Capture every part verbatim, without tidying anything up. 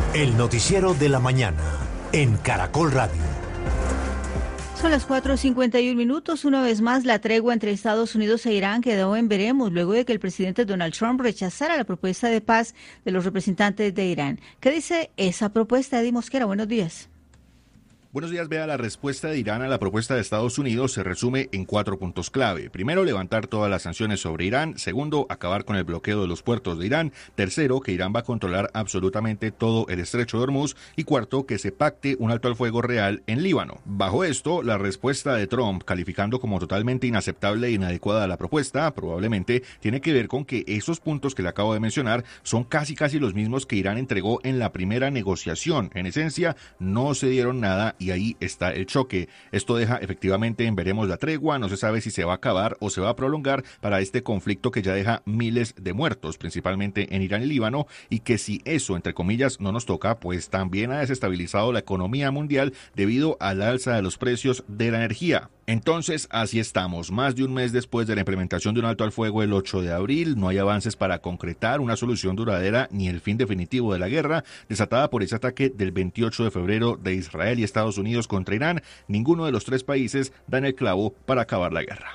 El noticiero de la mañana en Caracol Radio. Son las cuatro cincuenta y uno minutos. Una vez más, la tregua entre Estados Unidos e Irán quedó en veremos luego de que el presidente Donald Trump rechazara la propuesta de paz de los representantes de Irán. ¿Qué dice esa propuesta, Eddie Mosquera? Buenos días. Buenos días, vea, la respuesta de Irán a la propuesta de Estados Unidos se resume en cuatro puntos clave. Primero, levantar todas las sanciones sobre Irán. Segundo, acabar con el bloqueo de los puertos de Irán. Tercero, que Irán va a controlar absolutamente todo el estrecho de Hormuz. Y cuarto, que se pacte un alto al fuego real en Líbano. Bajo esto, la respuesta de Trump, calificando como totalmente inaceptable e inadecuada la propuesta, probablemente tiene que ver con que esos puntos que le acabo de mencionar son casi casi los mismos que Irán entregó en la primera negociación. En esencia, no se dieron nada y ahí está el choque. Esto deja efectivamente en veremos la tregua. No se sabe si se va a acabar o se va a prolongar para este conflicto que ya deja miles de muertos, principalmente en Irán y Líbano, y que si eso, entre comillas, no nos toca, pues también ha desestabilizado la economía mundial debido al alza de los precios de la energía. Entonces, así estamos. Más de un mes después de la implementación de un alto al fuego el ocho de abril, no hay avances para concretar una solución duradera ni el fin definitivo de la guerra, desatada por ese ataque del veintiocho de febrero de Israel y Estados Unidos contra Irán. Ninguno de los tres países dan el clavo para acabar la guerra.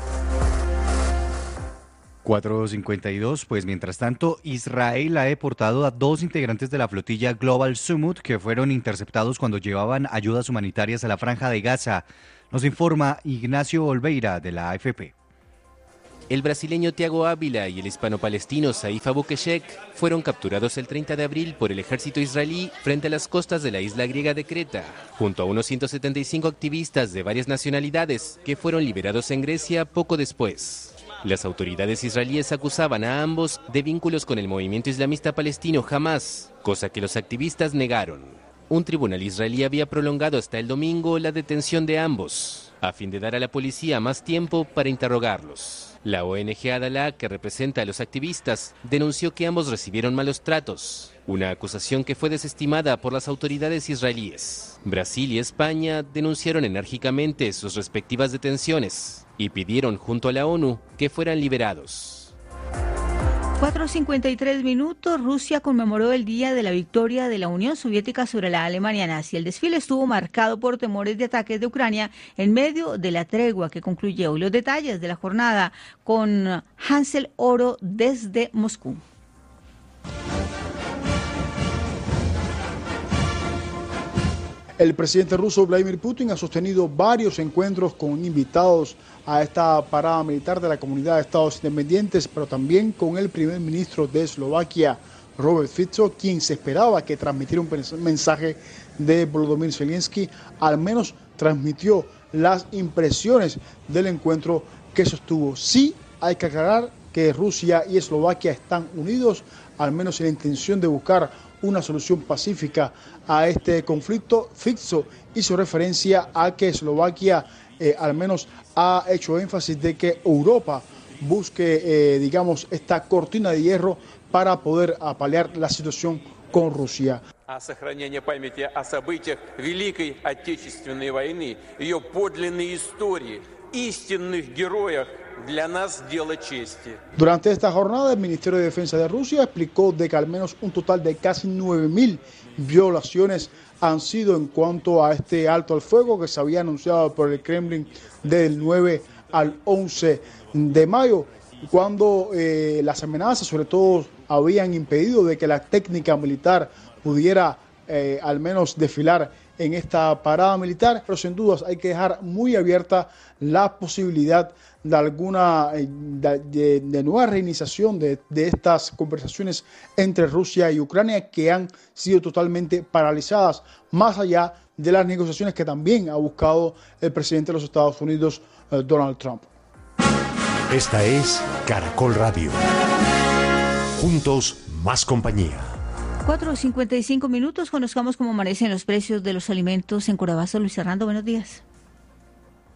cuatro cincuenta y dos, pues mientras tanto, Israel ha deportado a dos integrantes de la flotilla Global Summit que fueron interceptados cuando llevaban ayudas humanitarias a la Franja de Gaza. Nos informa Ignacio Olveira de la A F P. El brasileño Thiago Ávila y el hispano-palestino Saif Abukeshek fueron capturados el treinta de abril por el ejército israelí frente a las costas de la isla griega de Creta, junto a unos ciento setenta y cinco activistas de varias nacionalidades que fueron liberados en Grecia poco después. Las autoridades israelíes acusaban a ambos de vínculos con el movimiento islamista palestino Hamas, cosa que los activistas negaron. Un tribunal israelí había prolongado hasta el domingo la detención de ambos, a fin de dar a la policía más tiempo para interrogarlos. La O N G Adalá, que representa a los activistas, denunció que ambos recibieron malos tratos, una acusación que fue desestimada por las autoridades israelíes. Brasil y España denunciaron enérgicamente sus respectivas detenciones y pidieron junto a la ONU que fueran liberados. cuatro cincuenta y tres minutos, Rusia conmemoró el día de la victoria de la Unión Soviética sobre la Alemania nazi. El desfile estuvo marcado por temores de ataques de Ucrania en medio de la tregua que concluyó. Y los detalles de la jornada con Hansel Oro desde Moscú. El presidente ruso Vladimir Putin ha sostenido varios encuentros con invitados a esta parada militar de la Comunidad de Estados Independientes, pero también con el primer ministro de Eslovaquia, Robert Fico, quien se esperaba que transmitiera un mensaje de Volodymyr Zelensky. Al menos transmitió las impresiones del encuentro que sostuvo. Sí, hay que aclarar que Rusia y Eslovaquia están unidos, al menos en la intención de buscar una solución pacífica a este conflicto. Fico hizo referencia a que Eslovaquia eh, al menos ha hecho énfasis de que Europa busque, eh, digamos, esta cortina de hierro para poder paliar la situación con Rusia. А сохранение памяти о событиях Великой Отечественной войны, ее подлинной истории, истинных героях. Durante esta jornada, el Ministerio de Defensa de Rusia explicó de que al menos un total de casi nueve mil violaciones han sido en cuanto a este alto al fuego que se había anunciado por el Kremlin del nueve al once de mayo, cuando eh, las amenazas sobre todo habían impedido de que la técnica militar pudiera eh, al menos desfilar en esta parada militar, pero sin dudas hay que dejar muy abierta la posibilidad de alguna de, de, de nueva reiniciación de, de estas conversaciones entre Rusia y Ucrania que han sido totalmente paralizadas, más allá de las negociaciones que también ha buscado el presidente de los Estados Unidos, eh, Donald Trump. Esta es Caracol Radio. Juntos, más compañía. cuatro cincuenta y cinco minutos, conozcamos cómo amanecen los precios de los alimentos en Curabasto. Luis Hernando, buenos días.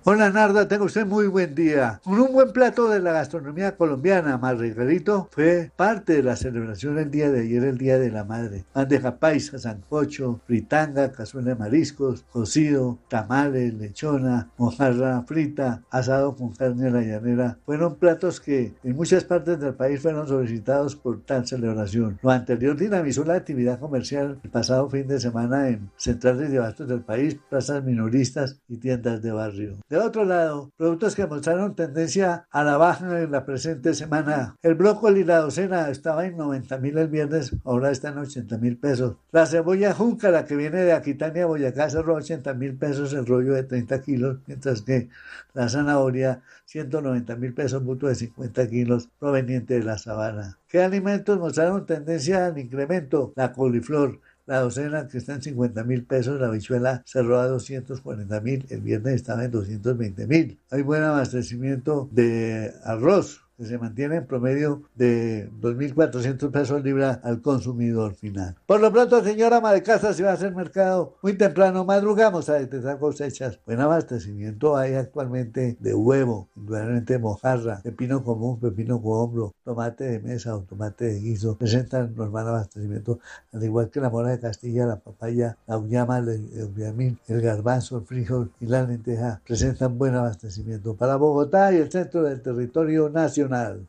Hola Narda, tenga usted muy buen día. Con un buen plato de la gastronomía colombiana, Margarito, fue parte de la celebración el día de ayer, el Día de la Madre. Bandeja paisa, sancocho, fritanga, cazuela de mariscos, cocido, tamales, lechona, mojarra frita, asado con carne a la llanera. Fueron platos que en muchas partes del país fueron solicitados por tal celebración. Lo anterior dinamizó la actividad comercial el pasado fin de semana en centrales de abastos del país, plazas minoristas y tiendas de barrio. De otro lado, productos que mostraron tendencia a la baja en la presente semana. El brócoli y la docena estaba en noventa mil el viernes, ahora está en ochenta mil pesos. La cebolla junca, la que viene de Aquitania, Boyacá, cerró ochenta mil pesos el rollo de treinta kilos, mientras que la zanahoria ciento noventa mil pesos mutuo de cincuenta kilos proveniente de la sabana. ¿Qué alimentos mostraron tendencia al incremento? La coliflor, la docena que está en cincuenta mil pesos, la habichuela cerró a doscientos cuarenta mil, el viernes estaba en doscientos veinte mil. Hay buen abastecimiento de arroz, que se mantiene en promedio de dos mil cuatrocientos pesos libra al consumidor final. Por lo pronto, señora ama de casa, si va a hacer mercado muy temprano, madrugamos a detectar cosechas. Buen abastecimiento hay actualmente de huevo, indudablemente mojarra, pepino común, pepino cohombro, tomate de mesa o tomate de guiso. Presentan normal abastecimiento, al igual que la mora de Castilla, la papaya, la uyama, el uyamín, el garbanzo, el frijol y la lenteja. Presentan buen abastecimiento para Bogotá y el centro del territorio nacional.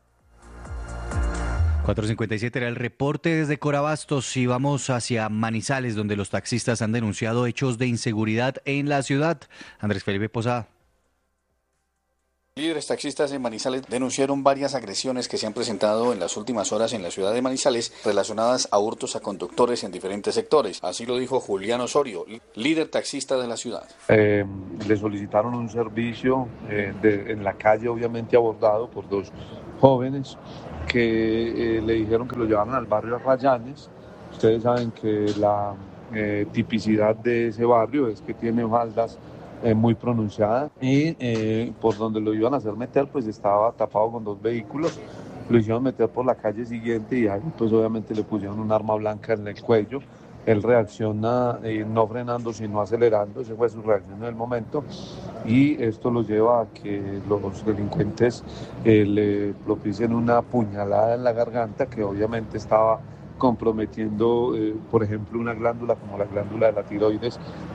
cuatro cincuenta y siete era el reporte desde Corabastos y vamos hacia Manizales, donde los taxistas han denunciado hechos de inseguridad en la ciudad. Andrés Felipe Posada. Líderes taxistas en Manizales denunciaron varias agresiones que se han presentado en las últimas horas en la ciudad de Manizales relacionadas a hurtos a conductores en diferentes sectores. Así lo dijo Julián Osorio, líder taxista de la ciudad. Eh, le solicitaron un servicio eh, de, en la calle, obviamente abordado por dos jóvenes que eh, le dijeron que lo llevaran al barrio Arrayanes. Ustedes saben que la eh, tipicidad de ese barrio es que tiene faldas Eh, muy pronunciada y eh, por donde lo iban a hacer meter pues estaba tapado con dos vehículos, lo hicieron meter por la calle siguiente y ahí pues obviamente le pusieron un arma blanca en el cuello. Él reacciona eh, no frenando sino acelerando, esa fue su reacción en el momento y esto lo lleva a que los delincuentes eh, le propicien una puñalada en la garganta que obviamente estaba comprometiendo, eh, por ejemplo, una glándula como la glándula de la tiroides